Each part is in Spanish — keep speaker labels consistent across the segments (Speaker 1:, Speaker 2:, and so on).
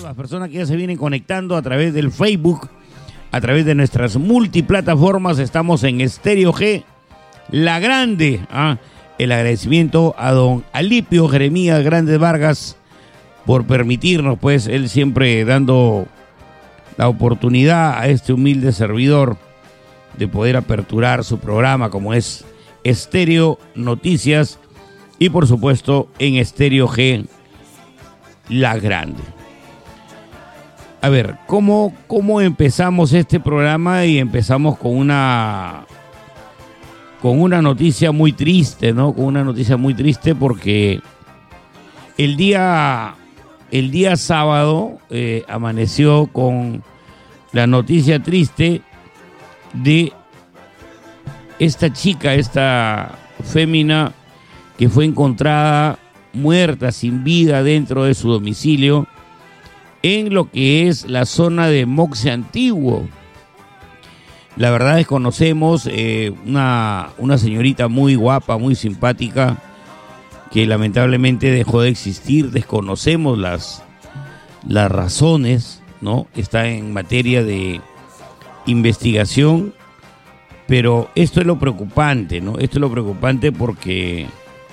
Speaker 1: las personas que ya se vienen conectando a través del Facebook, a través de nuestras multiplataformas. Estamos en Estéreo G, La Grande. El agradecimiento a don Alipio Jeremías Grandes Vargas por permitirnos, pues, él siempre dando la oportunidad a este humilde servidor de poder aperturar su programa como es Estéreo Noticias y por supuesto en Estéreo G, La Grande. A ver, ¿cómo empezamos este programa? Y empezamos con una noticia muy triste, ¿no? Con una noticia muy triste porque el día sábado amaneció con la noticia triste de esta chica, esta fémina que fue encontrada muerta, sin vida, dentro de su domicilio en lo que es la zona de Moxe Antiguo. La verdad desconocemos una señorita muy guapa, muy simpática, que lamentablemente dejó de existir. Desconocemos las razones, ¿no? Está en materia de investigación, pero esto es lo preocupante, ¿no? Esto es lo preocupante porque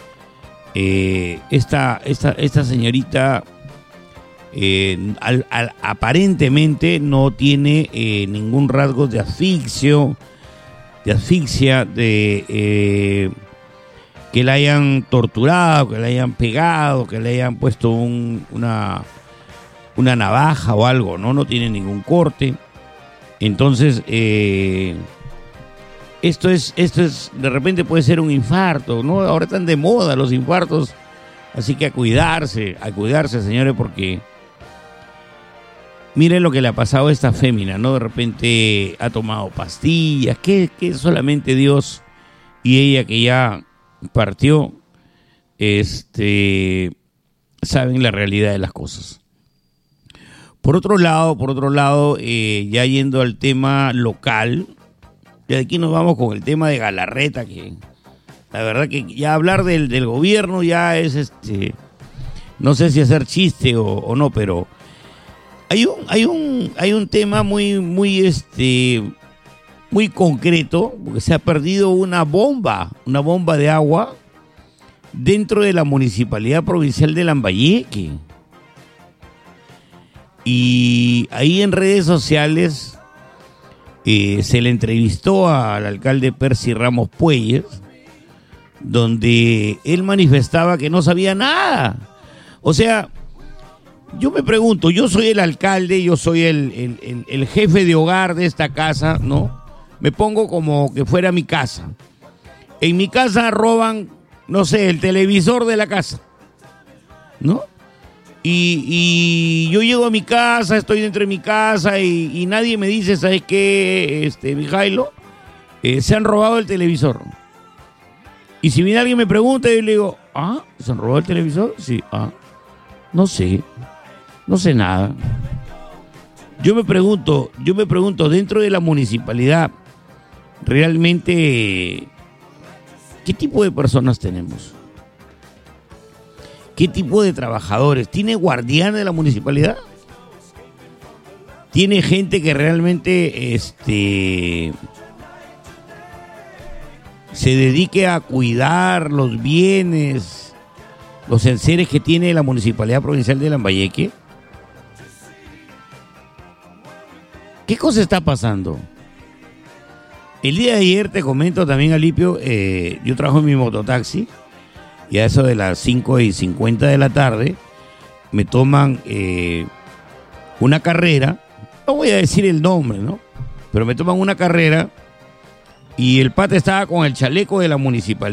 Speaker 1: esta señorita aparentemente no tiene ningún rasgo de asfixia, que la hayan torturado, que la hayan pegado, que le hayan puesto una navaja o algo, ¿no? No tiene ningún corte. Entonces, esto es, de repente puede ser un infarto, ¿no? Ahora están de moda los infartos, así que a cuidarse, señores, porque miren lo que le ha pasado a esta fémina, ¿no? De repente ha tomado pastillas, que solamente Dios y ella, que ya partió, saben la realidad de las cosas. Por otro lado, ya yendo al tema local, y de aquí nos vamos con el tema de Galarreta, que la verdad que ya hablar del gobierno ya es no sé si hacer chiste o no, pero hay un tema muy concreto, porque se ha perdido una bomba de agua dentro de la Municipalidad Provincial de Lambayeque. Y ahí en redes sociales se le entrevistó al alcalde Percy Ramos Puelles, donde él manifestaba que no sabía nada. O sea, yo me pregunto, yo soy el alcalde, yo soy el jefe de hogar de esta casa, ¿no? Me pongo como que fuera mi casa. En mi casa roban, no sé, el televisor de la casa, ¿no? Y yo llego a mi casa, estoy dentro de mi casa y nadie me dice, ¿sabes qué, Mijailo? Se han robado el televisor. Y si viene alguien me pregunta, yo le digo, ¿se han robado el televisor? Sí, no sé nada. Yo me pregunto, dentro de la municipalidad, realmente, ¿qué tipo de personas tenemos? ¿Qué tipo de trabajadores? ¿Tiene guardián de la municipalidad? ¿Tiene gente que realmente se dedique a cuidar los bienes, los enseres que tiene la Municipalidad Provincial de Lambayeque? ¿Qué cosa está pasando? El día de ayer, te comento también, Alipio, yo trabajo en mi mototaxi y a eso de las 5:50 de la tarde me toman una carrera, no voy a decir el nombre, ¿no? Pero me toman una carrera y el pata estaba con el chaleco de la municipalidad.